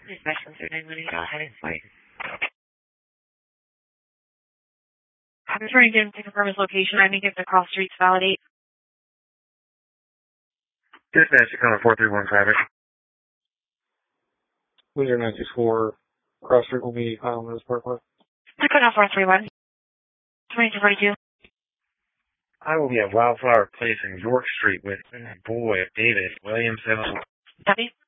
Special 0918, heading flight. I'm trying to confirm his location. I think it's across streets, validate. Dispatch, Tacoma 431 traffic. Windsor 964, cross street will be Highland Parkway. Tacoma 431. 2242. I will be at Wildflower Place in York Street with boy David Williams 7. Copy.